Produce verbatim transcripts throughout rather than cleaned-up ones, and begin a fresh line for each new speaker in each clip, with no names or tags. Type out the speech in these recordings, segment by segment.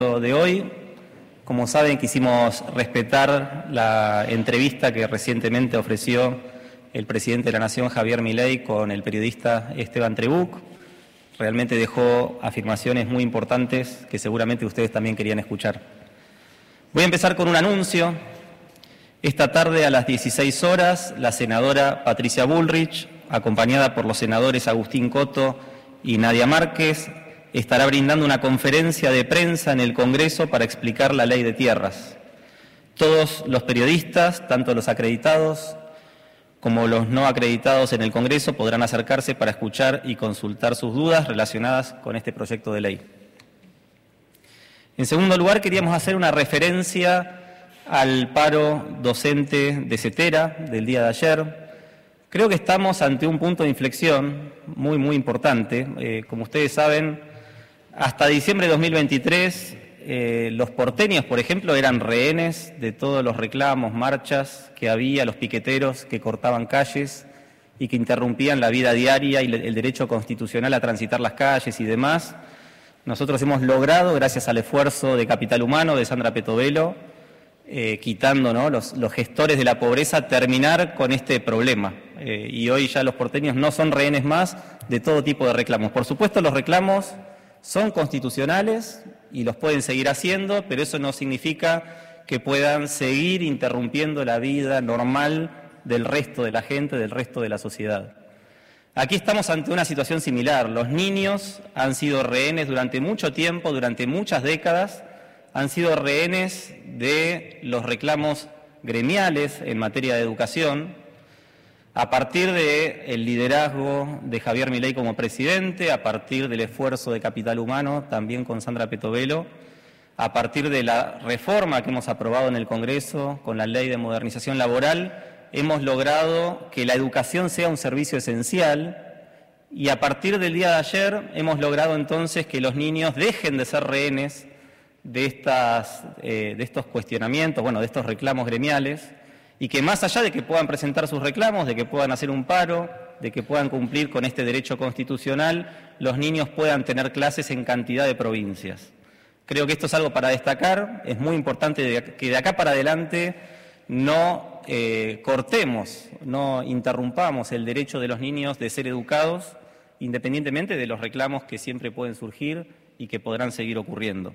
de hoy. Como saben, quisimos respetar la entrevista que recientemente ofreció el presidente de la Nación, Javier Milei, con el periodista Esteban Trebuch. Realmente dejó afirmaciones muy importantes que seguramente ustedes también querían escuchar. Voy a empezar con un anuncio. Esta tarde a las dieciséis horas, la senadora Patricia Bullrich, acompañada por los senadores Agustín Coto y Nadia Márquez, estará brindando una conferencia de prensa en el Congreso para explicar la ley de tierras. Todos los periodistas, tanto los acreditados como los no acreditados en el Congreso, podrán acercarse para escuchar y consultar sus dudas relacionadas con este proyecto de ley. En segundo lugar, queríamos hacer una referencia al paro docente de CETERA del día de ayer. Creo que estamos ante un punto de inflexión muy, muy importante. Eh, como ustedes saben, hasta diciembre de dos mil veintitrés, eh, los porteños, por ejemplo, eran rehenes de todos los reclamos, marchas que había, los piqueteros que cortaban calles y que interrumpían la vida diaria y el derecho constitucional a transitar las calles y demás. Nosotros hemos logrado, gracias al esfuerzo de Capital Humano, de Sandra Petovelo, eh, quitando, ¿no?, los, los gestores de la pobreza, terminar con este problema. Eh, y hoy ya los porteños no son rehenes más de todo tipo de reclamos. Por supuesto, los reclamos son constitucionales y los pueden seguir haciendo, pero eso no significa que puedan seguir interrumpiendo la vida normal del resto de la gente, del resto de la sociedad. Aquí estamos ante una situación similar. Los niños han sido rehenes durante mucho tiempo, durante muchas décadas, han sido rehenes de los reclamos gremiales en materia de educación. A partir del liderazgo de Javier Milei como presidente, a partir del esfuerzo de Capital Humano, también con Sandra Petovelo, a partir de la reforma que hemos aprobado en el Congreso con la Ley de Modernización Laboral, hemos logrado que la educación sea un servicio esencial y a partir del día de ayer hemos logrado entonces que los niños dejen de ser rehenes de, estas, eh, de estos cuestionamientos, bueno, de estos reclamos gremiales, y que más allá de que puedan presentar sus reclamos, de que puedan hacer un paro, de que puedan cumplir con este derecho constitucional, los niños puedan tener clases en cantidad de provincias. Creo que esto es algo para destacar. Es muy importante que de acá para adelante no eh, cortemos, no interrumpamos el derecho de los niños de ser educados, independientemente de los reclamos que siempre pueden surgir y que podrán seguir ocurriendo.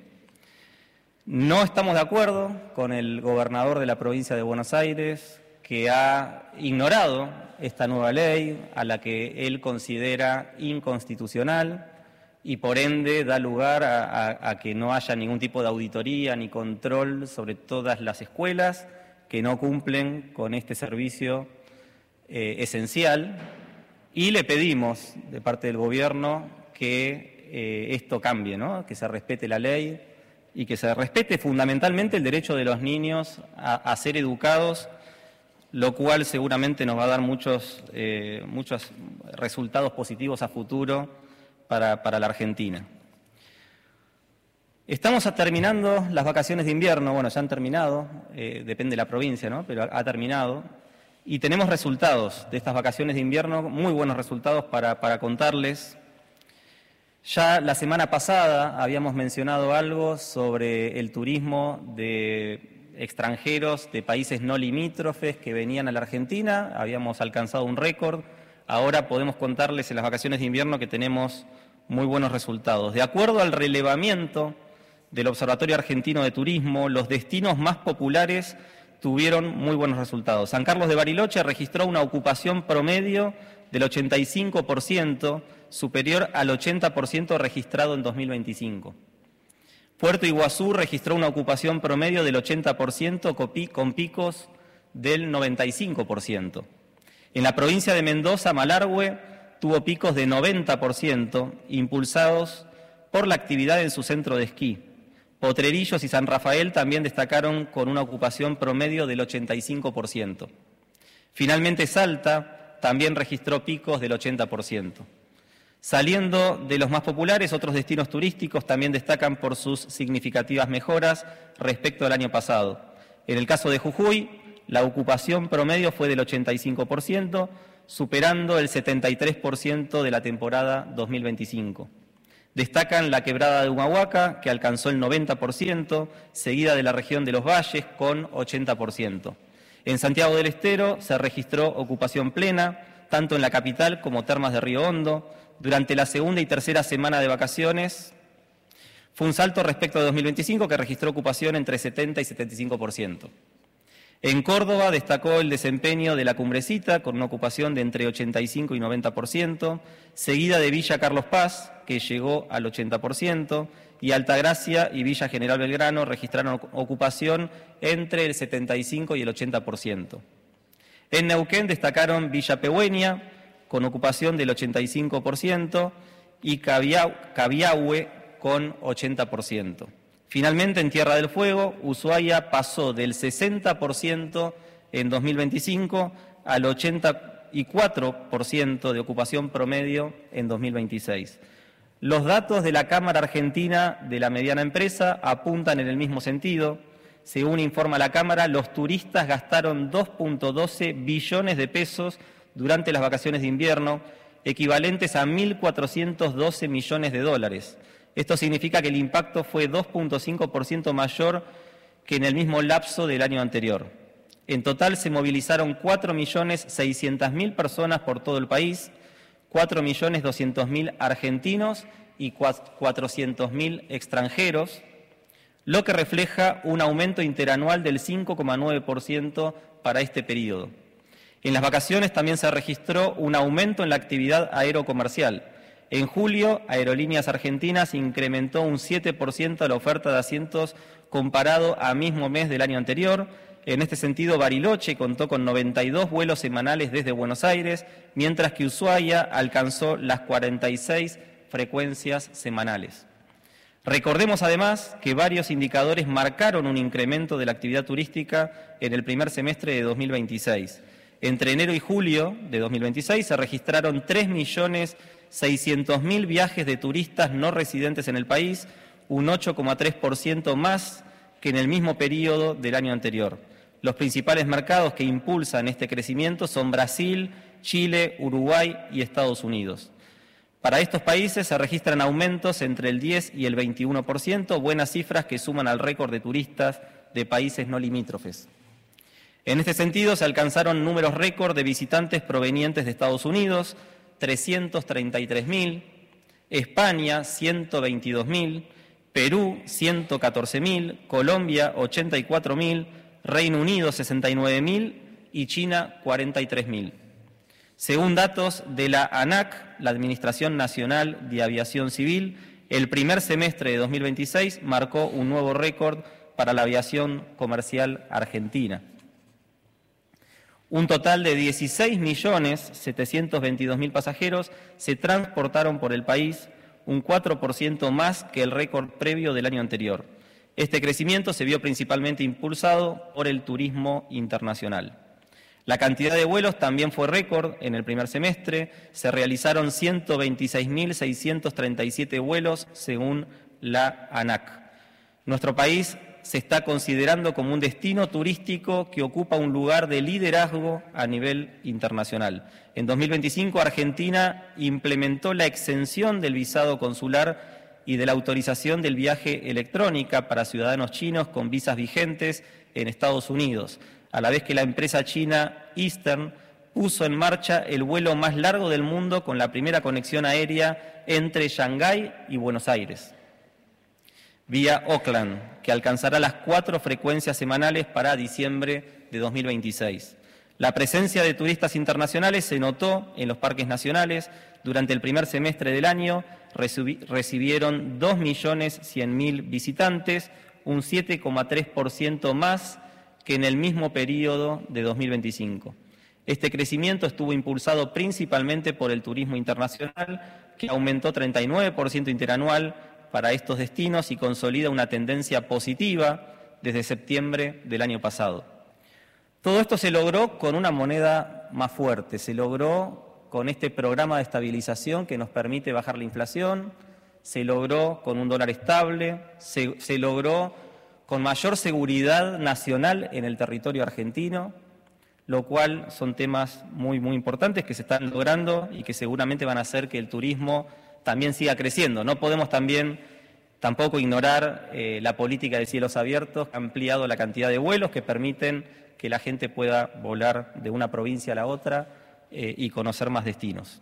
No estamos de acuerdo con el gobernador de la provincia de Buenos Aires, que ha ignorado esta nueva ley, a la que él considera inconstitucional y por ende da lugar a, a, a que no haya ningún tipo de auditoría ni control sobre todas las escuelas que no cumplen con este servicio eh, esencial. Y le pedimos de parte del gobierno que eh, esto cambie, ¿no?, que se respete la ley y que se respete fundamentalmente el derecho de los niños a, a ser educados, lo cual seguramente nos va a dar muchos, eh, muchos resultados positivos a futuro para, para la Argentina. Estamos terminando las vacaciones de invierno, bueno, ya han terminado, eh, depende de la provincia, ¿no?, pero ha, ha terminado, y tenemos resultados de estas vacaciones de invierno, muy buenos resultados para, para contarles. Ya la semana pasada habíamos mencionado algo sobre el turismo de extranjeros de países no limítrofes que venían a la Argentina, habíamos alcanzado un récord. Ahora podemos contarles en las vacaciones de invierno que tenemos muy buenos resultados. De acuerdo al relevamiento del Observatorio Argentino de Turismo, los destinos más populares tuvieron muy buenos resultados. San Carlos de Bariloche registró una ocupación promedio del ochenta y cinco por ciento, superior al ochenta por ciento registrado en dos mil veinticinco. Puerto Iguazú registró una ocupación promedio del ochenta por ciento con picos del noventa y cinco por ciento. En la provincia de Mendoza, Malargüe tuvo picos de noventa por ciento, impulsados por la actividad en su centro de esquí. Potrerillos y San Rafael también destacaron con una ocupación promedio del ochenta y cinco por ciento. Finalmente, Salta también registró picos del ochenta por ciento. Saliendo de los más populares, otros destinos turísticos también destacan por sus significativas mejoras respecto al año pasado. En el caso de Jujuy, la ocupación promedio fue del ochenta y cinco por ciento, superando el setenta y tres por ciento de la temporada dos mil veinticinco. Destacan la quebrada de Humahuaca, que alcanzó el noventa por ciento, seguida de la región de los Valles, con ochenta por ciento. En Santiago del Estero se registró ocupación plena, tanto en la capital como Termas de Río Hondo. Durante la segunda y tercera semana de vacaciones fue un salto respecto de dos mil veinticinco, que registró ocupación entre setenta y setenta y cinco por ciento. En Córdoba destacó el desempeño de la Cumbrecita, con una ocupación de entre ochenta y cinco y noventa por ciento, seguida de Villa Carlos Paz, que llegó al ochenta por ciento, y Altagracia y Villa General Belgrano registraron ocupación entre el setenta y cinco y el ochenta por ciento. En Neuquén destacaron Villa Pehuen, con ocupación del ochenta y cinco por ciento, y Cabiahue con ochenta por ciento. Finalmente, en Tierra del Fuego, Ushuaia pasó del sesenta por ciento en dos mil veinticinco al ochenta y cuatro por ciento de ocupación promedio en dos mil veintiséis. Los datos de la Cámara Argentina de la Mediana Empresa apuntan en el mismo sentido. Según informa la Cámara, los turistas gastaron dos punto doce billones de pesos durante las vacaciones de invierno, equivalentes a mil cuatrocientos doce millones de dólares. Esto significa que el impacto fue dos punto cinco por ciento mayor que en el mismo lapso del año anterior. En total se movilizaron cuatro millones seiscientas mil personas por todo el país, cuatro millones doscientos mil argentinos y cuatrocientos mil extranjeros, lo que refleja un aumento interanual del cinco coma nueve por ciento para este periodo. En las vacaciones también se registró un aumento en la actividad aerocomercial. En julio, Aerolíneas Argentinas incrementó un siete por ciento la oferta de asientos comparado a mismo mes del año anterior. En este sentido, Bariloche contó con noventa y dos vuelos semanales desde Buenos Aires, mientras que Ushuaia alcanzó las cuarenta y seis frecuencias semanales. Recordemos además que varios indicadores marcaron un incremento de la actividad turística en el primer semestre de dos mil veintiséis. Entre enero y julio de dos mil veintiséis se registraron tres millones seiscientos mil viajes de turistas no residentes en el país, un ocho coma tres por ciento más que en el mismo periodo del año anterior. Los principales mercados que impulsan este crecimiento son Brasil, Chile, Uruguay y Estados Unidos. Para estos países se registran aumentos entre el diez y el veintiuno por ciento, buenas cifras que suman al récord de turistas de países no limítrofes. En este sentido, se alcanzaron números récord de visitantes provenientes de Estados Unidos, trescientos treinta y tres mil, España, ciento veintidós mil, Perú, ciento catorce mil, Colombia, ochenta y cuatro mil, Reino Unido, sesenta y nueve mil y China, cuarenta y tres mil. Según datos de la ANAC, la Administración Nacional de Aviación Civil, el primer semestre de dos mil veintiséis marcó un nuevo récord para la aviación comercial argentina. Un total de dieciséis millones setecientos veintidós mil pasajeros se transportaron por el país, un cuatro por ciento más que el récord previo del año anterior. Este crecimiento se vio principalmente impulsado por el turismo internacional. La cantidad de vuelos también fue récord en el primer semestre. Se realizaron ciento veintiséis mil seiscientos treinta y siete vuelos según la ANAC. Nuestro país se está considerando como un destino turístico que ocupa un lugar de liderazgo a nivel internacional. En dos mil veinticinco, Argentina implementó la exención del visado consular y de la autorización del viaje electrónica para ciudadanos chinos con visas vigentes en Estados Unidos, a la vez que la empresa china Eastern puso en marcha el vuelo más largo del mundo con la primera conexión aérea entre Shanghái y Buenos Aires, vía Auckland, que alcanzará las cuatro frecuencias semanales para diciembre de dos mil veintiséis. La presencia de turistas internacionales se notó en los parques nacionales. Durante el primer semestre del año recibieron dos millones cien mil visitantes, un siete coma tres por ciento más que en el mismo periodo de dos mil veinticinco. Este crecimiento estuvo impulsado principalmente por el turismo internacional, que aumentó treinta y nueve por ciento interanual para estos destinos y consolida una tendencia positiva desde septiembre del año pasado. Todo esto se logró con una moneda más fuerte, se logró con este programa de estabilización que nos permite bajar la inflación, se logró con un dólar estable, se, se logró con mayor seguridad nacional en el territorio argentino, lo cual son temas muy, muy importantes que se están logrando y que seguramente van a hacer que el turismo también siga creciendo. No podemos también tampoco ignorar eh, la política de cielos abiertos, que ha ampliado la cantidad de vuelos que permiten que la gente pueda volar de una provincia a la otra eh, y conocer más destinos.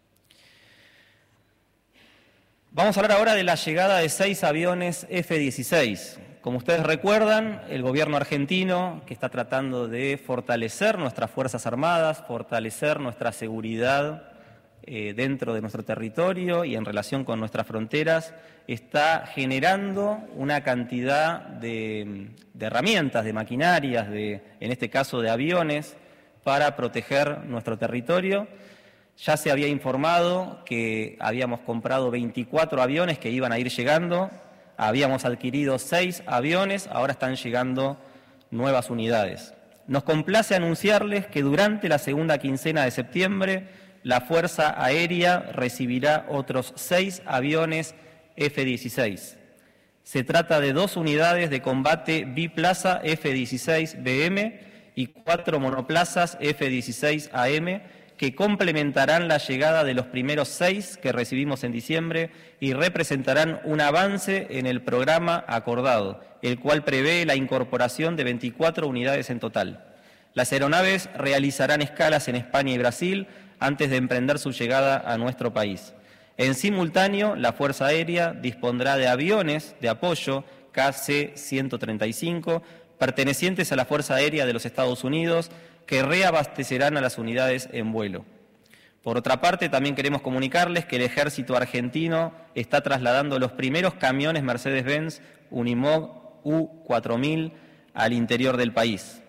Vamos a hablar ahora de la llegada de seis aviones F dieciséis. Como ustedes recuerdan, el gobierno argentino, que está tratando de fortalecer nuestras Fuerzas Armadas, fortalecer nuestra seguridad eh, dentro de nuestro territorio y en relación con nuestras fronteras, está generando una cantidad de, de herramientas, de maquinarias, de, en este caso de aviones, para proteger nuestro territorio. Ya se había informado que habíamos comprado veinticuatro aviones que iban a ir llegando, habíamos adquirido seis aviones, ahora están llegando nuevas unidades. Nos complace anunciarles que durante la segunda quincena de septiembre la Fuerza Aérea recibirá otros seis aviones F dieciséis. Se trata de dos unidades de combate biplaza F dieciséis B M y cuatro monoplazas F dieciséis A M que complementarán la llegada de los primeros seis que recibimos en diciembre y representarán un avance en el programa acordado, el cual prevé la incorporación de veinticuatro unidades en total. Las aeronaves realizarán escalas en España y Brasil antes de emprender su llegada a nuestro país. En simultáneo, la Fuerza Aérea dispondrá de aviones de apoyo K C ciento treinta y cinco pertenecientes a la Fuerza Aérea de los Estados Unidos, que reabastecerán a las unidades en vuelo. Por otra parte, también queremos comunicarles que el Ejército argentino está trasladando los primeros camiones Mercedes-Benz Unimog U cuatro mil al interior del país.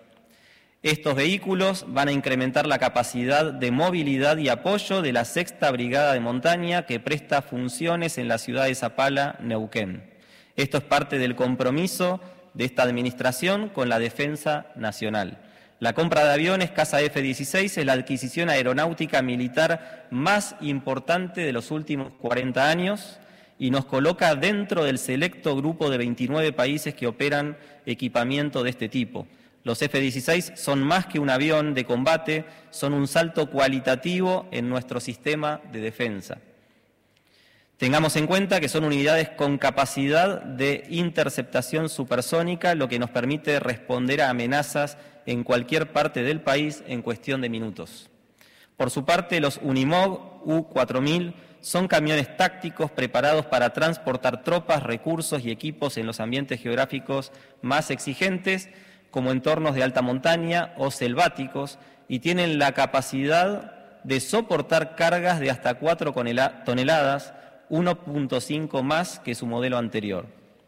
Estos vehículos van a incrementar la capacidad de movilidad y apoyo de la Sexta Brigada de Montaña, que presta funciones en la ciudad de Zapala, Neuquén. Esto es parte del compromiso de esta administración con la defensa nacional. La compra de aviones Casa F dieciséis es la adquisición aeronáutica militar más importante de los últimos cuarenta años y nos coloca dentro del selecto grupo de veintinueve países que operan equipamiento de este tipo. Los F dieciséis son más que un avión de combate, son un salto cualitativo en nuestro sistema de defensa. Tengamos en cuenta que son unidades con capacidad de interceptación supersónica, lo que nos permite responder a amenazas en cualquier parte del país en cuestión de minutos. Por su parte, los Unimog U cuatro mil son camiones tácticos preparados para transportar tropas, recursos y equipos en los ambientes geográficos más exigentes, como entornos de alta montaña o selváticos, y tienen la capacidad de soportar cargas de hasta cuatro toneladas, uno punto cinco más que su modelo anterior.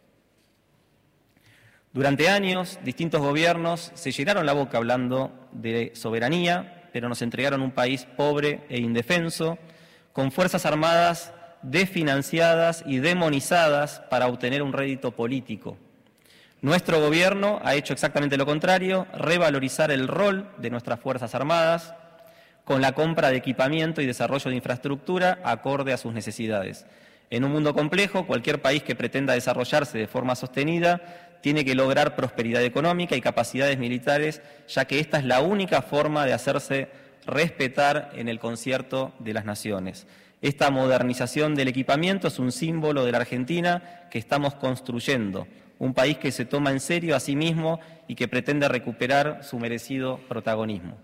Durante años, distintos gobiernos se llenaron la boca hablando de soberanía, pero nos entregaron un país pobre e indefenso, con fuerzas armadas desfinanciadas y demonizadas para obtener un rédito político. Nuestro gobierno ha hecho exactamente lo contrario, revalorizar el rol de nuestras Fuerzas Armadas con la compra de equipamiento y desarrollo de infraestructura acorde a sus necesidades. En un mundo complejo, cualquier país que pretenda desarrollarse de forma sostenida tiene que lograr prosperidad económica y capacidades militares, ya que esta es la única forma de hacerse respetar en el concierto de las naciones. Esta modernización del equipamiento es un símbolo de la Argentina que estamos construyendo, un país que se toma en serio a sí mismo y que pretende recuperar su merecido protagonismo.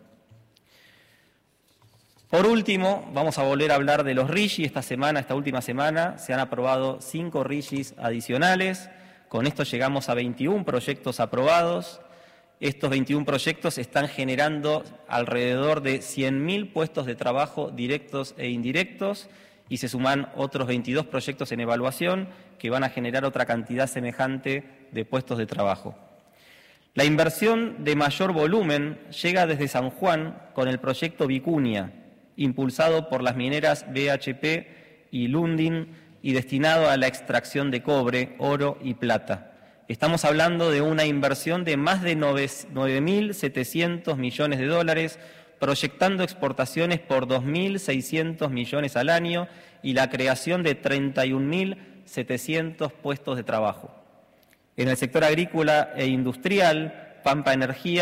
Por último, vamos a volver a hablar de los R I G I. Esta semana, esta última semana, se han aprobado cinco R I G Is adicionales. Con esto llegamos a veintiún proyectos aprobados. Estos veintiún proyectos están generando alrededor de cien mil puestos de trabajo directos e indirectos y se suman otros veintidós proyectos en evaluación que van a generar otra cantidad semejante de puestos de trabajo. La inversión de mayor volumen llega desde San Juan con el proyecto Vicuña, impulsado por las mineras B H P y Lundin y destinado a la extracción de cobre, oro y plata. Estamos hablando de una inversión de más de nueve mil setecientos millones de dólares, proyectando exportaciones por dos mil seiscientos millones al año y la creación de treinta y un mil setecientos puestos de trabajo. En el sector agrícola e industrial, Pampa Energía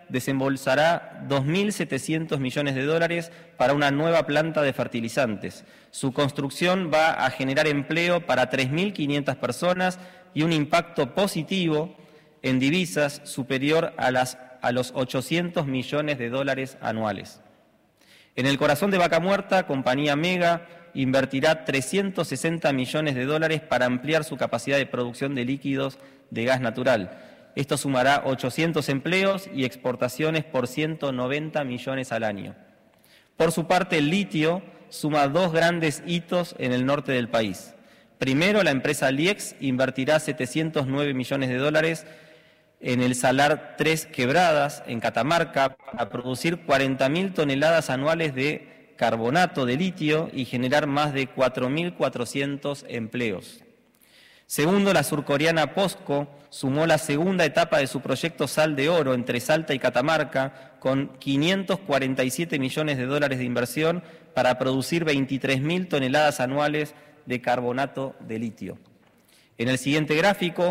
desembolsará dos mil setecientos millones de dólares para una nueva planta de fertilizantes. Su construcción va a generar empleo para tres mil quinientas personas y un impacto positivo en divisas superior a, las, a los ochocientos millones de dólares anuales. En el corazón de Vaca Muerta, Compañía Mega invertirá trescientos sesenta millones de dólares para ampliar su capacidad de producción de líquidos de gas natural. Esto sumará ochocientos empleos y exportaciones por ciento noventa millones al año. Por su parte, el litio suma dos grandes hitos en el norte del país. Primero, la empresa Liex invertirá setecientos nueve millones de dólares en el Salar Tres Quebradas, en Catamarca, para producir cuarenta mil toneladas anuales de carbonato de litio y generar más de cuatro mil cuatrocientos empleos. Segundo, la surcoreana POSCO sumó la segunda etapa de su proyecto Sal de Oro entre Salta y Catamarca con quinientos cuarenta y siete millones de dólares de inversión para producir veintitrés mil toneladas anuales de carbonato de litio. En el siguiente gráfico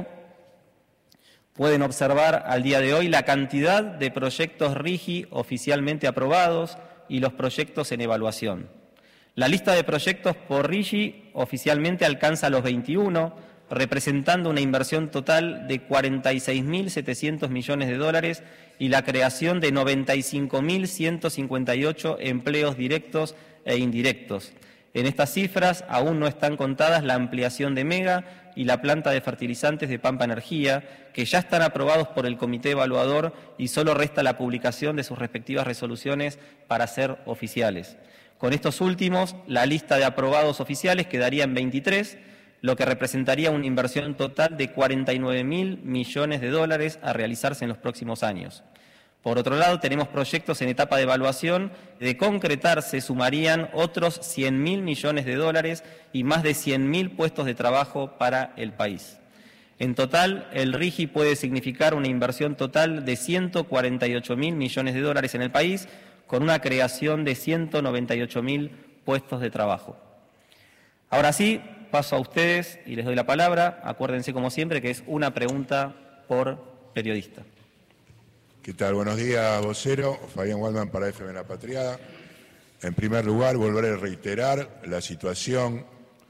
pueden observar al día de hoy la cantidad de proyectos RIGI oficialmente aprobados y los proyectos en evaluación. La lista de proyectos por RIGI oficialmente alcanza los veintiuno, representando una inversión total de cuarenta y seis mil setecientos millones de dólares y la creación de noventa y cinco mil ciento cincuenta y ocho empleos directos e indirectos. En estas cifras aún no están contadas la ampliación de Mega y la planta de fertilizantes de Pampa Energía, que ya están aprobados por el Comité Evaluador y solo resta la publicación de sus respectivas resoluciones para ser oficiales. Con estos últimos, la lista de aprobados oficiales quedaría en veintitrés, lo que representaría una inversión total de cuarenta y nueve mil millones de dólares a realizarse en los próximos años. Por otro lado, tenemos proyectos en etapa de evaluación. De concretarse, sumarían otros cien mil millones de dólares y más de cien mil puestos de trabajo para el país. En total, el RIGI puede significar una inversión total de ciento cuarenta y ocho mil millones de dólares en el país, con una creación de ciento noventa y ocho mil puestos de trabajo. Ahora sí, paso a ustedes y les doy la palabra. Acuérdense, como siempre, que es una pregunta por periodista.
¿Qué tal? Buenos días, vocero. Fabián Waldman para F M La Patriada. En primer lugar, volveré a reiterar la situación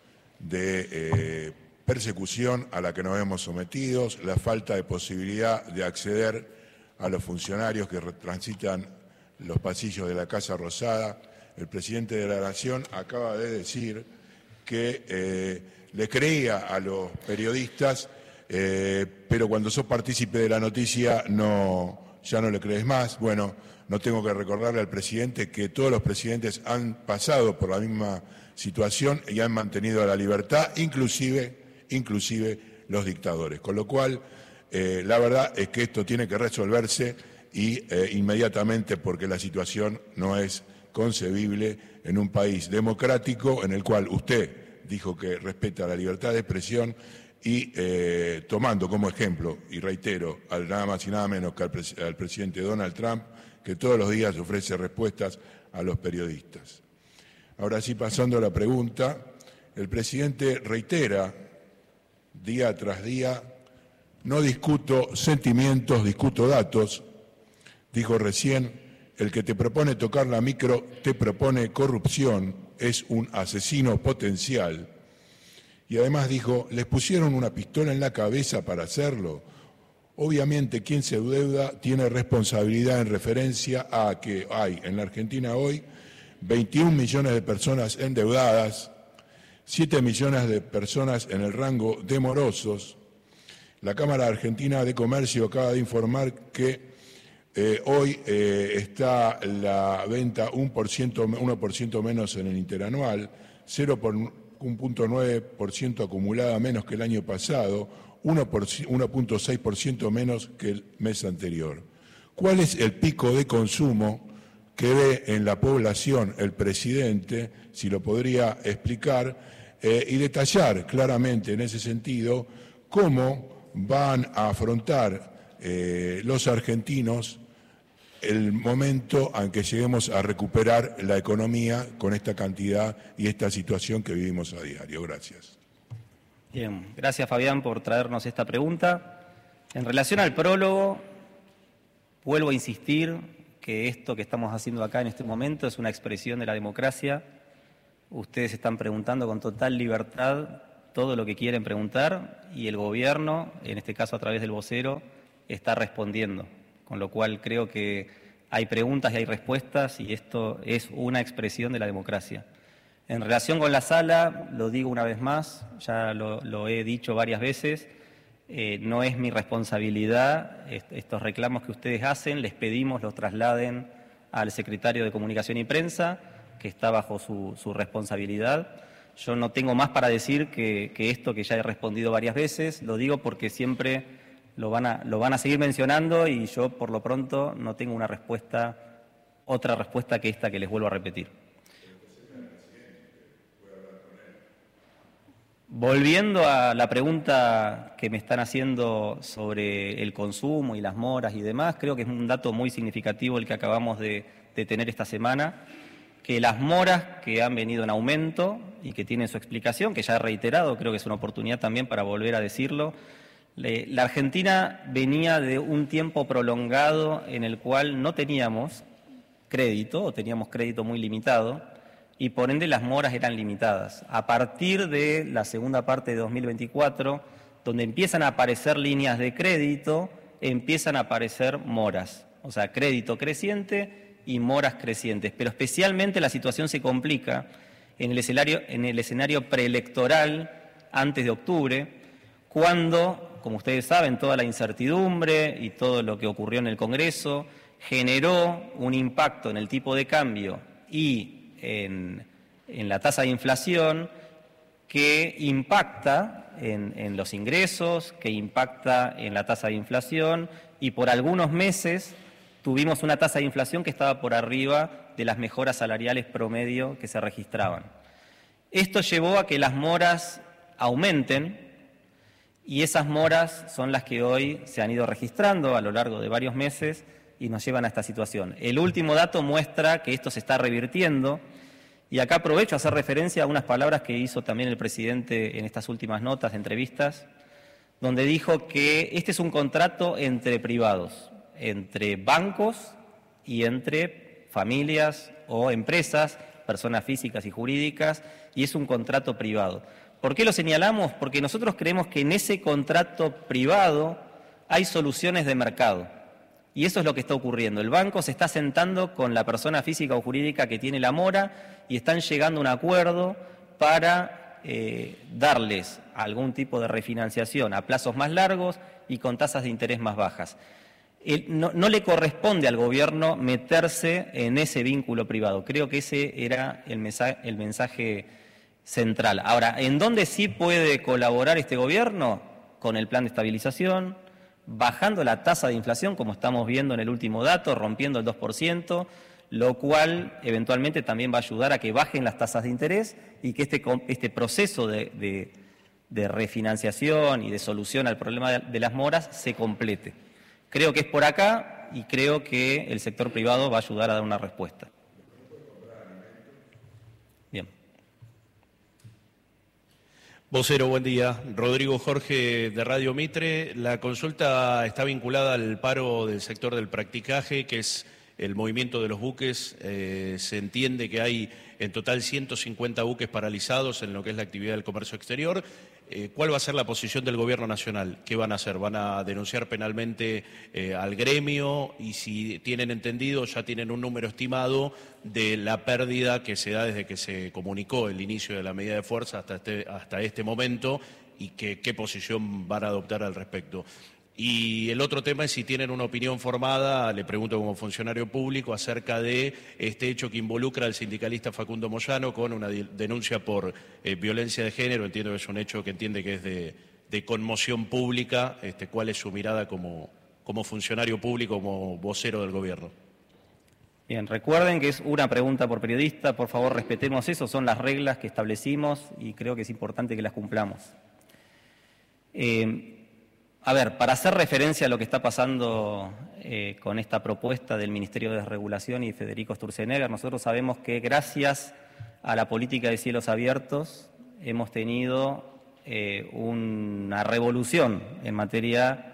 de eh, persecución a la que nos vemos sometidos, la falta de posibilidad de acceder a los funcionarios que transitan los pasillos de la Casa Rosada. El presidente de la Nación acaba de decir que eh, le creía a los periodistas, eh, pero cuando sos partícipe de la noticia no... ya no le crees más. Bueno, no tengo que recordarle al presidente que todos los presidentes han pasado por la misma situación y han mantenido la libertad, inclusive, inclusive los dictadores. Con lo cual, eh, la verdad es que esto tiene que resolverse y eh, inmediatamente, porque la situación no es concebible en un país democrático en el cual usted dijo que respeta la libertad de expresión y eh, tomando como ejemplo, y reitero, al nada más y nada menos que al, pres al presidente Donald Trump, que todos los días ofrece respuestas a los periodistas. Ahora sí, pasando a la pregunta, el presidente reitera día tras día, no discuto sentimientos, discuto datos. Dijo recién, el que te propone tocar la micro te propone corrupción, es un asesino potencial. Y además dijo, les pusieron una pistola en la cabeza para hacerlo. Obviamente quien se endeuda tiene responsabilidad en referencia a que hay en la Argentina hoy veintiún millones de personas endeudadas, siete millones de personas en el rango de morosos. La Cámara Argentina de Comercio acaba de informar que eh, hoy eh, está la venta un por ciento, uno por ciento menos en el interanual, cero por un punto nueve por ciento acumulada menos que el año pasado, uno punto seis por ciento menos que el mes anterior. ¿Cuál es el pico de consumo que ve en la población el presidente? Si lo podría explicar eh, y detallar claramente en ese sentido cómo van a afrontar eh, los argentinos el momento en que lleguemos a recuperar la economía con esta cantidad y esta situación que vivimos a diario. Gracias.
Bien, gracias Fabián por traernos esta pregunta. En relación al prólogo, vuelvo a insistir que esto que estamos haciendo acá en este momento es una expresión de la democracia. Ustedes están preguntando con total libertad todo lo que quieren preguntar y el gobierno, en este caso a través del vocero, está respondiendo. Con lo cual creo que hay preguntas y hay respuestas y esto es una expresión de la democracia. En relación con la sala, lo digo una vez más, ya lo, lo he dicho varias veces, eh, no es mi responsabilidad est- estos reclamos que ustedes hacen, les pedimos los trasladen al secretario de Comunicación y Prensa, que está bajo su, su responsabilidad. Yo no tengo más para decir que, que esto que ya he respondido varias veces, lo digo porque siempre lo van a, lo van a seguir mencionando y yo por lo pronto no tengo una respuesta, otra respuesta que esta que les vuelvo a repetir. Volviendo a la pregunta que me están haciendo sobre el consumo y las moras y demás, creo que es un dato muy significativo el que acabamos de, de tener esta semana, que las moras que han venido en aumento y que tienen su explicación, que ya he reiterado, creo que es una oportunidad también para volver a decirlo. La Argentina venía de un tiempo prolongado en el cual no teníamos crédito, o teníamos crédito muy limitado, y por ende las moras eran limitadas. A partir de la segunda parte de dos mil veinticuatro, donde empiezan a aparecer líneas de crédito, empiezan a aparecer moras, o sea, crédito creciente y moras crecientes. Pero especialmente la situación se complica en el escenario, en el escenario preelectoral antes de octubre, cuando, como ustedes saben, toda la incertidumbre y todo lo que ocurrió en el Congreso generó un impacto en el tipo de cambio y En, en la tasa de inflación que impacta en, en los ingresos, que impacta en la tasa de inflación y por algunos meses tuvimos una tasa de inflación que estaba por arriba de las mejoras salariales promedio que se registraban. Esto llevó a que las moras aumenten y esas moras son las que hoy se han ido registrando a lo largo de varios meses y nos llevan a esta situación. El último dato muestra que esto se está revirtiendo y acá aprovecho a hacer referencia a unas palabras que hizo también el presidente en estas últimas notas de entrevistas, donde dijo que este es un contrato entre privados, entre bancos y entre familias o empresas, personas físicas y jurídicas, y es un contrato privado. ¿Por qué lo señalamos? Porque nosotros creemos que en ese contrato privado hay soluciones de mercado. Y eso es lo que está ocurriendo. El banco se está sentando con la persona física o jurídica que tiene la mora y están llegando a un acuerdo para eh, darles algún tipo de refinanciación a plazos más largos y con tasas de interés más bajas. El, no, no le corresponde al gobierno meterse en ese vínculo privado. Creo que ese era el mensaje, el mensaje central. Ahora, ¿en dónde sí puede colaborar este gobierno? Con el plan de estabilización, bajando la tasa de inflación, como estamos viendo en el último dato, rompiendo el dos por ciento, lo cual eventualmente también va a ayudar a que bajen las tasas de interés y que este, este proceso de, de, de refinanciación y de solución al problema de, de las moras se complete. Creo que es por acá y creo que el sector privado va a ayudar a dar una respuesta. Bien.
Vocero, buen día. Rodrigo Jorge, de Radio Mitre. La consulta está vinculada al paro del sector del practicaje, que es el movimiento de los buques. Eh, se entiende que hay en total ciento cincuenta buques paralizados en lo que es la actividad del comercio exterior. Eh, ¿Cuál va a ser la posición del Gobierno Nacional? ¿Qué van a hacer? ¿Van a denunciar penalmente eh, al gremio? Y si tienen entendido, ya tienen un número estimado de la pérdida que se da desde que se comunicó el inicio de la medida de fuerza hasta este, hasta este momento y que, qué posición van a adoptar al respecto. Y el otro tema es si tienen una opinión formada, le pregunto como funcionario público, acerca de este hecho que involucra al sindicalista Facundo Moyano con una denuncia por eh, violencia de género. Entiendo que es un hecho que entiende que es de, de conmoción pública. Este, ¿cuál es su mirada como, como funcionario público, como vocero del gobierno?
Bien, recuerden que es una pregunta por periodista, por favor respetemos eso, son las reglas que establecimos y creo que es importante que las cumplamos. Eh, A ver, para hacer referencia a lo que está pasando eh, con esta propuesta del Ministerio de Desregulación y Federico Sturzenegger, nosotros sabemos que gracias a la política de cielos abiertos hemos tenido eh, una revolución en materia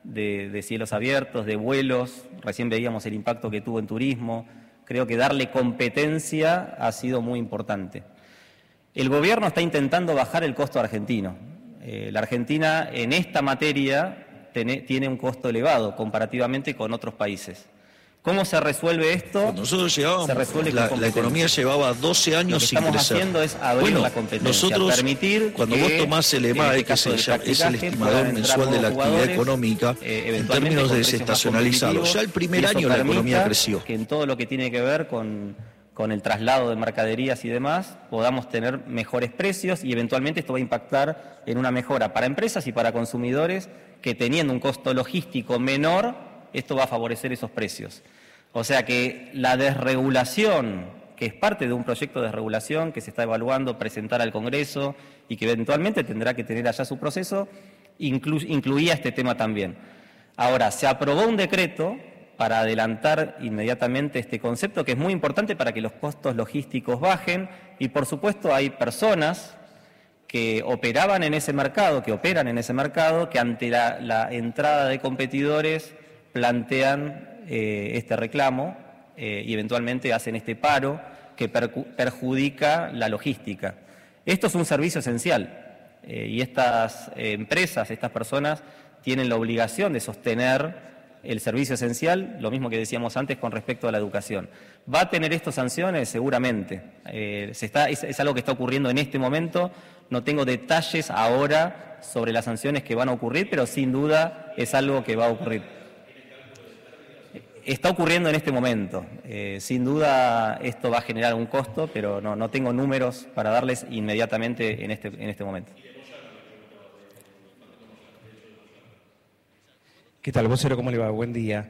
de, de cielos abiertos, de vuelos. Recién veíamos el impacto que tuvo en turismo. Creo que darle competencia ha sido muy importante. El gobierno está intentando bajar el costo argentino. Eh, la Argentina en esta materia tiene, tiene un costo elevado comparativamente con otros países. ¿Cómo se resuelve esto?
Cuando nosotros llegábamos,
se resuelve
la, la economía llevaba doce años sin crecer.
Lo que estamos haciendo es abrir
bueno,
la competencia,
nosotros,
permitir
cuando
que,
vos tomás el E M A E, que se llama, es el estimador mensual de la actividad económica, eh, en términos de desestacionalizados, ya el primer año la economía creció.
Que en todo lo que tiene que ver con, con el traslado de mercaderías y demás, podamos tener mejores precios y eventualmente esto va a impactar en una mejora para empresas y para consumidores que teniendo un costo logístico menor, esto va a favorecer esos precios. O sea que la desregulación, que es parte de un proyecto de desregulación que se está evaluando, presentar al Congreso y que eventualmente tendrá que tener allá su proceso, inclu incluía este tema también. Ahora, se aprobó un decreto para adelantar inmediatamente este concepto, que es muy importante para que los costos logísticos bajen y, por supuesto, hay personas que operaban en ese mercado, que operan en ese mercado, que ante la, la entrada de competidores plantean Eh, este reclamo eh, y eventualmente hacen este paro que perjudica la logística. Esto es un servicio esencial eh, y estas eh, empresas, estas personas tienen la obligación de sostener el servicio esencial, lo mismo que decíamos antes con respecto a la educación. ¿Va a tener esto sanciones? Seguramente. Eh, se está, es, es algo que está ocurriendo en este momento. No tengo detalles ahora sobre las sanciones que van a ocurrir, pero sin duda es algo que va a ocurrir. Está ocurriendo en este momento. Eh, sin duda esto va a generar un costo, pero no, no tengo números para darles inmediatamente en este, en este momento.
¿Qué tal, vocero? ¿Cómo le va? Buen día.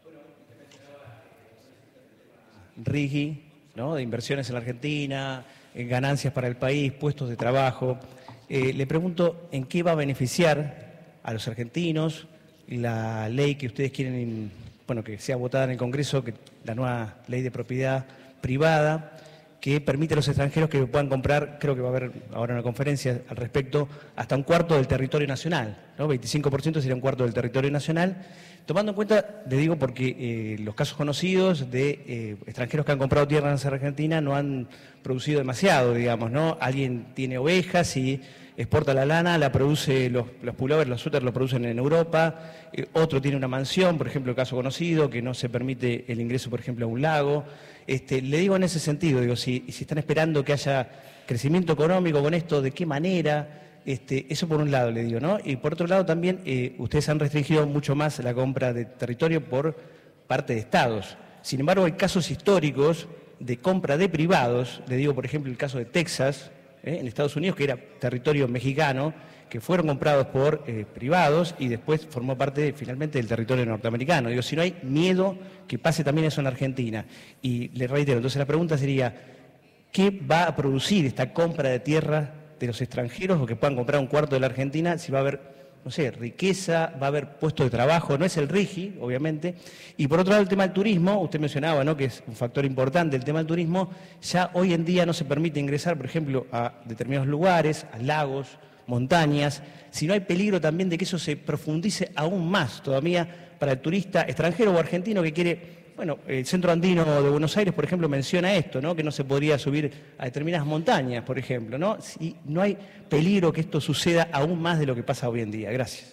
RIGI, ¿no? De inversiones en la Argentina, en ganancias para el país, puestos de trabajo. Eh, le pregunto, ¿en qué va a beneficiar a los argentinos la ley que ustedes quieren, bueno, que sea votada en el Congreso, que la nueva ley de propiedad privada, que permite a los extranjeros que puedan comprar, creo que va a haber ahora una conferencia al respecto, hasta un cuarto del territorio nacional, ¿no? veinticinco por ciento sería un cuarto del territorio nacional, tomando en cuenta, le digo porque eh, los casos conocidos de eh, extranjeros que han comprado tierras en Argentina no han producido demasiado, digamos, ¿no? Alguien tiene ovejas y exporta la lana, la produce, los, los pullovers, los suéteres los producen en Europa, eh, otro tiene una mansión, por ejemplo, el caso conocido, que no se permite el ingreso, por ejemplo, a un lago. Este, le digo en ese sentido, digo, si, si están esperando que haya crecimiento económico con esto, ¿de qué manera? Este, eso por un lado le digo, ¿no? Y por otro lado también, eh, ustedes han restringido mucho más la compra de territorio por parte de estados. Sin embargo, hay casos históricos de compra de privados, le digo, por ejemplo, el caso de Texas, ¿eh? en Estados Unidos, que era territorio mexicano, que fueron comprados por eh, privados y después formó parte finalmente del territorio norteamericano. Digo, si no hay miedo que pase también eso en Argentina. Y le reitero, entonces la pregunta sería, ¿qué va a producir esta compra de tierra de los extranjeros o que puedan comprar un cuarto de la Argentina? Si va a haber, no sé, riqueza, va a haber puestos de trabajo, no es el RIGI, obviamente. Y por otro lado, el tema del turismo, usted mencionaba, ¿no?, que es un factor importante, el tema del turismo, ya hoy en día no se permite ingresar, por ejemplo, a determinados lugares, a lagos, montañas, si no hay peligro también de que eso se profundice aún más todavía para el turista extranjero o argentino que quiere. Bueno, el Centro Andino de Buenos Aires, por ejemplo, menciona esto, ¿no?, que no se podría subir a determinadas montañas, por ejemplo, ¿no? Si no hay peligro que esto suceda aún más de lo que pasa hoy en día. Gracias.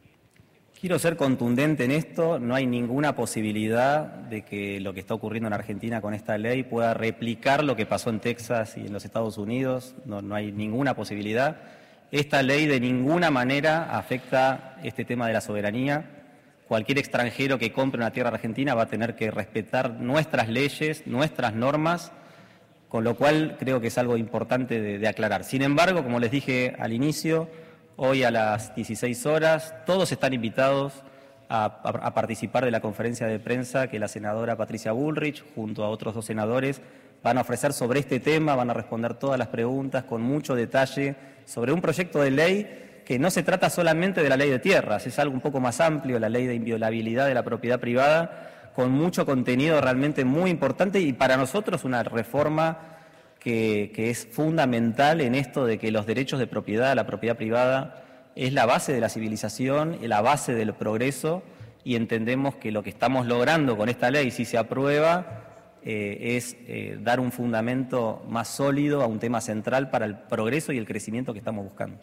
Quiero ser contundente en esto, no hay ninguna posibilidad de que lo que está ocurriendo en Argentina con esta ley pueda replicar lo que pasó en Texas y en los Estados Unidos, no, no hay ninguna posibilidad. Esta ley de ninguna manera afecta este tema de la soberanía. Cualquier extranjero que compre una tierra argentina va a tener que respetar nuestras leyes, nuestras normas, con lo cual creo que es algo importante de, de aclarar. Sin embargo, como les dije al inicio, hoy a las dieciséis horas todos están invitados a, a, a participar de la conferencia de prensa que la senadora Patricia Bullrich, junto a otros dos senadores, van a ofrecer sobre este tema, van a responder todas las preguntas con mucho detalle sobre un proyecto de ley que no se trata solamente de la ley de tierras, es algo un poco más amplio, la ley de inviolabilidad de la propiedad privada, con mucho contenido realmente muy importante y para nosotros una reforma que, que es fundamental en esto de que los derechos de propiedad, la propiedad privada, es la base de la civilización, la base del progreso, y entendemos que lo que estamos logrando con esta ley, si se aprueba, eh, es eh, dar un fundamento más sólido a un tema central para el progreso y el crecimiento que estamos buscando.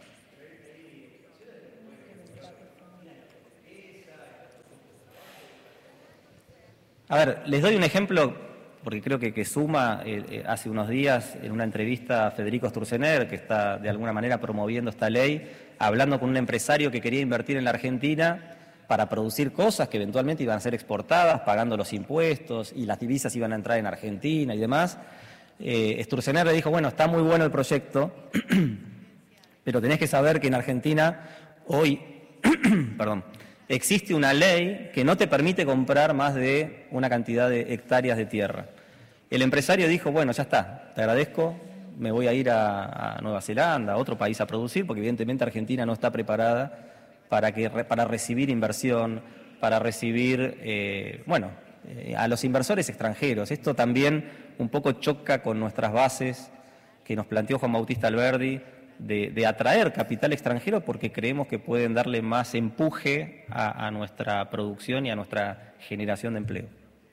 A ver, les doy un ejemplo, porque creo que, que suma. Eh, eh, hace unos días, en una entrevista a Federico Sturzenegger, que está de alguna manera promoviendo esta ley, hablando con un empresario que quería invertir en la Argentina para producir cosas que eventualmente iban a ser exportadas, pagando los impuestos, y las divisas iban a entrar en Argentina y demás. Eh, Sturzenegger le dijo, bueno, está muy bueno el proyecto, pero tenés que saber que en Argentina hoy, perdón, existe una ley que no te permite comprar más de una cantidad de hectáreas de tierra. El empresario dijo, bueno, ya está, te agradezco, me voy a ir a, a Nueva Zelanda, a otro país a producir, porque evidentemente Argentina no está preparada para, que, para recibir inversión, para recibir, eh, bueno, eh, a los inversores extranjeros. Esto también un poco choca con nuestras bases que nos planteó Juan Bautista Alberdi, De, de atraer capital extranjero, porque creemos que pueden darle más empuje a, a nuestra producción y a nuestra generación de empleo.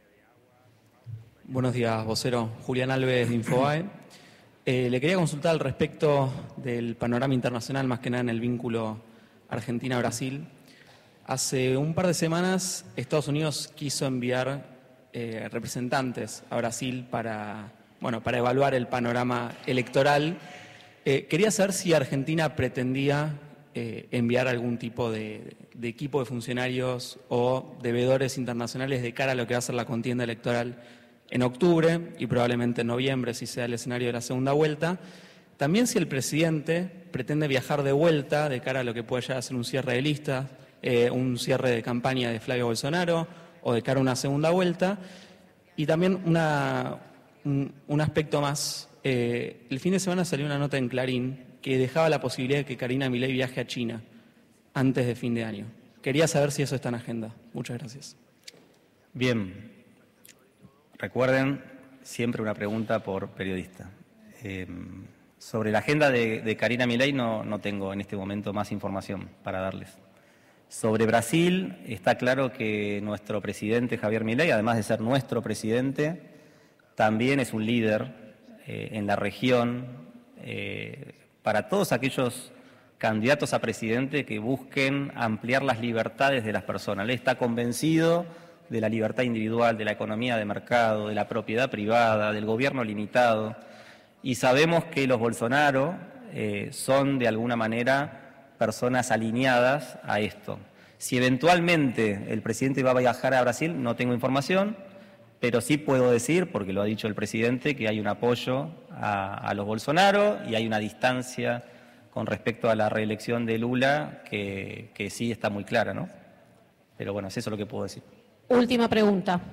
Buenos días, vocero. Julián Alves de Infobae. Eh, le quería consultar al respecto del panorama internacional, más que nada en el vínculo Argentina-Brasil. Hace un par de semanas Estados Unidos quiso enviar eh, representantes a Brasil para, bueno, para evaluar el panorama electoral. Eh, quería saber si Argentina pretendía eh, enviar algún tipo de, de equipo de funcionarios o de veedores internacionales de cara a lo que va a ser la contienda electoral en octubre y probablemente en noviembre, si sea el escenario de la segunda vuelta. También si el presidente pretende viajar de vuelta de cara a lo que puede llegar a ser un cierre de listas, eh, un cierre de campaña de Flavio Bolsonaro o de cara a una segunda vuelta. Y también una, un, un aspecto más. Eh, el fin de semana salió una nota en Clarín que dejaba la posibilidad de que Karina Milei viaje a China antes de fin de año. Quería saber si eso está en agenda. Muchas gracias.
Bien. Recuerden, siempre una pregunta por periodista. Eh, sobre la agenda de, de Karina Milei no, no tengo en este momento más información para darles. Sobre Brasil, está claro que nuestro presidente Javier Milei, además de ser nuestro presidente, también es un líder Eh, en la región, eh, para todos aquellos candidatos a presidente que busquen ampliar las libertades de las personas. Él está convencido de la libertad individual, de la economía de mercado, de la propiedad privada, del gobierno limitado, y sabemos que los Bolsonaro eh, son de alguna manera personas alineadas a esto. Si eventualmente el presidente va a viajar a Brasil, no tengo información, pero sí puedo decir, porque lo ha dicho el presidente, que hay un apoyo a, a los Bolsonaro y hay una distancia con respecto a la reelección de Lula que, que sí está muy clara, ¿no? Pero bueno, es eso lo que puedo decir.
Última pregunta.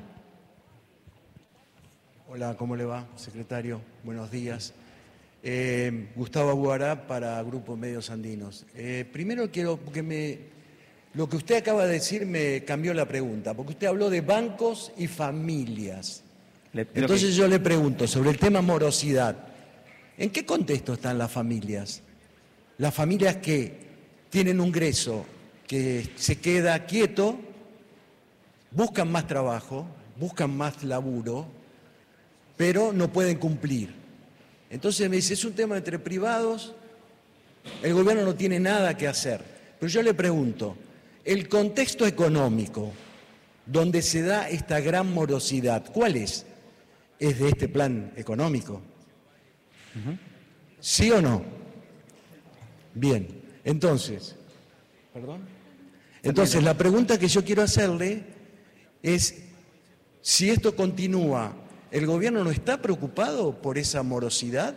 Hola, ¿cómo le va, secretario? Buenos días. Eh, Gustavo Aguará para Grupo Medios Andinos. Eh, primero quiero que me... Lo que usted acaba de decir me cambió la pregunta, porque usted habló de bancos y familias. Le, Entonces que... yo le pregunto sobre el tema morosidad. ¿En qué contexto están las familias? Las familias que tienen un ingreso que se queda quieto, buscan más trabajo, buscan más laburo, pero no pueden cumplir. Entonces me dice, es un tema entre privados, el gobierno no tiene nada que hacer. Pero yo le pregunto, el contexto económico donde se da esta gran morosidad, ¿cuál es? ¿Es de este plan económico? Uh-huh. ¿Sí o no? Bien, entonces, ¿perdón? Entonces la pregunta que yo quiero hacerle es, si esto continúa, ¿el gobierno no está preocupado por esa morosidad?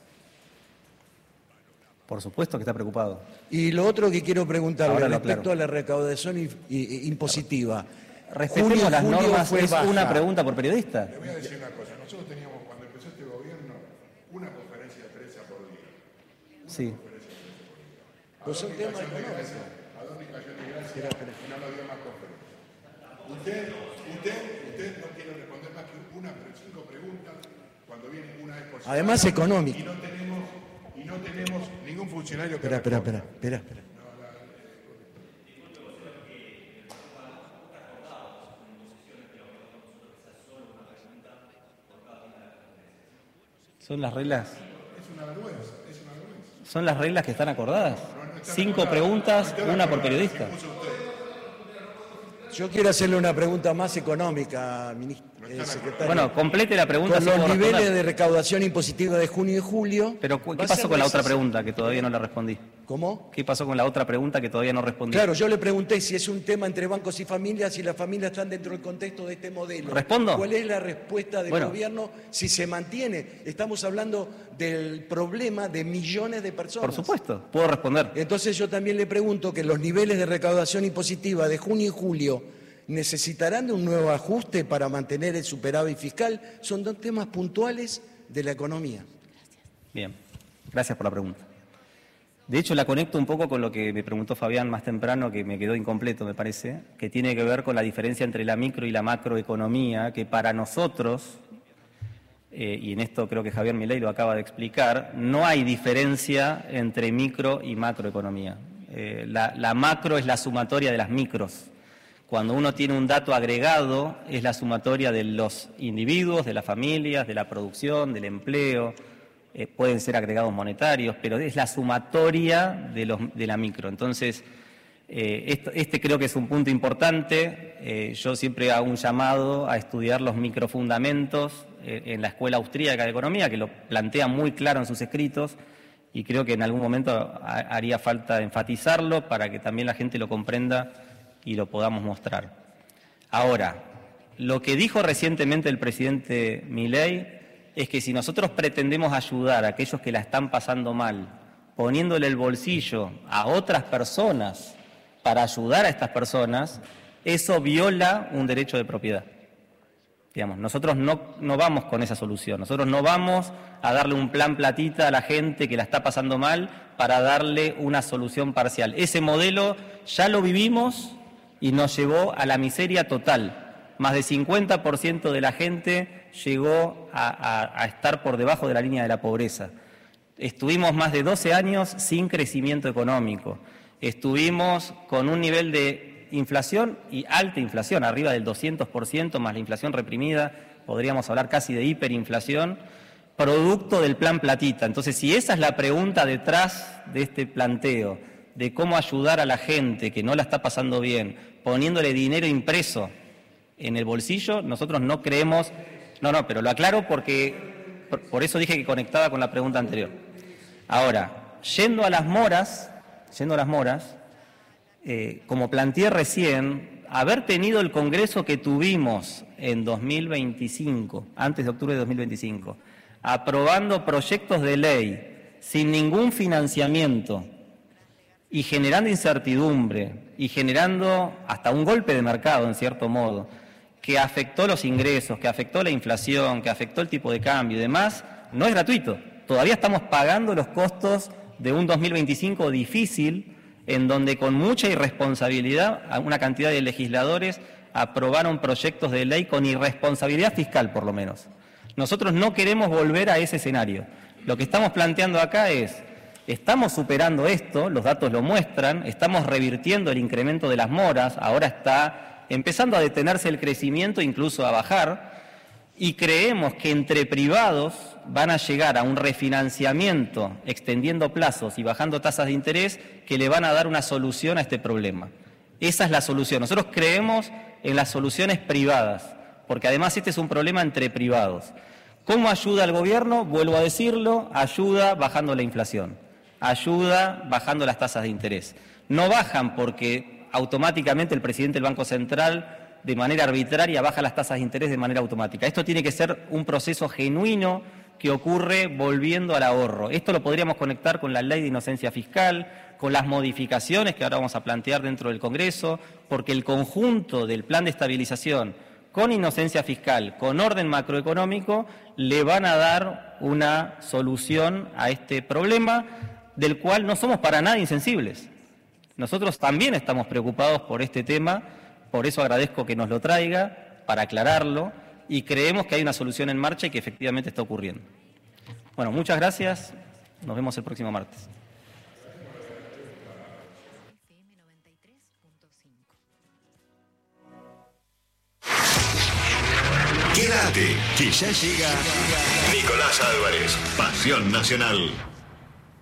Por supuesto que está preocupado.
Y lo otro que quiero preguntarle respecto a la recaudación y, y, y impositiva.
Respetemos Junio, las normas, es baja. Una pregunta por periodista.
Le voy a decir una cosa, nosotros teníamos cuando empezó este gobierno una conferencia de prensa por día. Una
sí.
Pues son temas económicos.
¿A dónde cayó de gracia? No lo dio más conferencia. Usted, usted, usted no quiere responder más que una, cinco preguntas cuando viene una vez por semana.
Además económico.
Y no tenemos... Y no tenemos ningún funcionario que...
Espera, espera, espera, espera, espera.
No, la,
Son las reglas. Son las reglas que están acordadas. Cinco preguntas, una por periodista.
Yo quiero hacerle una pregunta más económica, ministro, eh, secretario.
Bueno, complete la pregunta.
Con los niveles de recaudación impositiva de junio y julio...
Pero, ¿qué pasó con la otra pregunta que todavía no la respondí?
¿Cómo?
¿Qué pasó con la otra pregunta que todavía no respondí?
Claro, yo le pregunté si es un tema entre bancos y familias, si las familias están dentro del contexto de este modelo.
¿Respondo?
¿Cuál es la respuesta del
bueno.
gobierno si se mantiene? Estamos hablando del problema de millones de personas.
Por supuesto, puedo responder.
Entonces yo también le pregunto que los niveles de recaudación impositiva de junio y julio necesitarán de un nuevo ajuste para mantener el superávit fiscal. Son dos temas puntuales de la economía.
Bien, gracias por la pregunta. De hecho, la conecto un poco con lo que me preguntó Fabián más temprano, que me quedó incompleto, me parece, que tiene que ver con la diferencia entre la micro y la macroeconomía, que para nosotros, eh, y en esto creo que Javier Milei lo acaba de explicar, no hay diferencia entre micro y macroeconomía. Eh, la, la macro es la sumatoria de las micros. Cuando uno tiene un dato agregado, es la sumatoria de los individuos, de las familias, de la producción, del empleo. Eh, pueden ser agregados monetarios, pero es la sumatoria de, los, de la micro. Entonces, eh, esto, este creo que es un punto importante. Eh, yo siempre hago un llamado a estudiar los microfundamentos eh, en la Escuela Austríaca de Economía, que lo plantea muy claro en sus escritos, y creo que en algún momento haría falta enfatizarlo para que también la gente lo comprenda y lo podamos mostrar. Ahora, lo que dijo recientemente el presidente Milei es que si nosotros pretendemos ayudar a aquellos que la están pasando mal, poniéndole el bolsillo a otras personas para ayudar a estas personas, eso viola un derecho de propiedad. Digamos, nosotros no, no vamos con esa solución, nosotros no vamos a darle un plan platita a la gente que la está pasando mal para darle una solución parcial. Ese modelo ya lo vivimos y nos llevó a la miseria total. Más del cincuenta por ciento de la gente llegó a, a, a estar por debajo de la línea de la pobreza. Estuvimos más de doce años sin crecimiento económico. Estuvimos con un nivel de inflación y alta inflación, arriba del doscientos por ciento, más la inflación reprimida, podríamos hablar casi de hiperinflación, producto del plan platita. Entonces, si esa es la pregunta detrás de este planteo, de cómo ayudar a la gente que no la está pasando bien, poniéndole dinero impreso en el bolsillo, nosotros no creemos... No, no, pero lo aclaro porque por, por eso dije que conectaba con la pregunta anterior. Ahora, yendo a las moras, yendo a las moras, eh, como planteé recién, haber tenido el Congreso que tuvimos en dos mil veinticinco, antes de octubre de dos mil veinticinco, aprobando proyectos de ley sin ningún financiamiento y generando incertidumbre y generando hasta un golpe de mercado, en cierto modo, que afectó los ingresos, que afectó la inflación, que afectó el tipo de cambio y demás, no es gratuito. Todavía estamos pagando los costos de un dos mil veinticinco difícil, en donde con mucha irresponsabilidad una cantidad de legisladores aprobaron proyectos de ley con irresponsabilidad fiscal, por lo menos. Nosotros no queremos volver a ese escenario. Lo que estamos planteando acá es, estamos superando esto, los datos lo muestran, estamos revirtiendo el incremento de las moras, ahora está empezando a detenerse el crecimiento, incluso a bajar, y creemos que entre privados van a llegar a un refinanciamiento, extendiendo plazos y bajando tasas de interés, que le van a dar una solución a este problema. Esa es la solución. Nosotros creemos en las soluciones privadas, porque además este es un problema entre privados. ¿Cómo ayuda al gobierno? Vuelvo a decirlo, ayuda bajando la inflación, ayuda bajando las tasas de interés. No bajan porque automáticamente el presidente del Banco Central de manera arbitraria baja las tasas de interés de manera automática. Esto tiene que ser un proceso genuino que ocurre volviendo al ahorro. Esto lo podríamos conectar con la ley de inocencia fiscal, con las modificaciones que ahora vamos a plantear dentro del Congreso, porque el conjunto del plan de estabilización con inocencia fiscal, con orden macroeconómico, le van a dar una solución a este problema del cual no somos para nada insensibles. Nosotros también estamos preocupados por este tema, por eso agradezco que nos lo traiga, para aclararlo, y creemos que hay una solución en marcha y que efectivamente está ocurriendo. Bueno, muchas gracias, nos vemos el próximo martes.
Queda Quédate, que ya llega Nicolás Álvarez, Pasión Nacional.